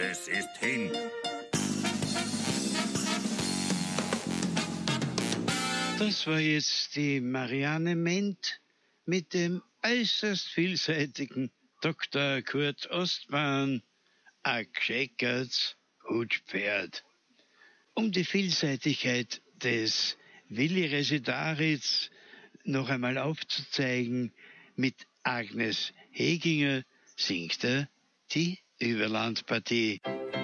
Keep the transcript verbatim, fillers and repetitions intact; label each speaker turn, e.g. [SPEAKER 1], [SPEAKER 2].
[SPEAKER 1] alles ist hin.
[SPEAKER 2] Das war jetzt die Marianne Ment mit dem äußerst vielseitigen Doktor Kurt Ostbahn, a gescheckerts Hutpferd. Um die Vielseitigkeit des Willi Residaritz noch einmal aufzuzeigen, mit Agnes Heginger singt er die Überlandpartie.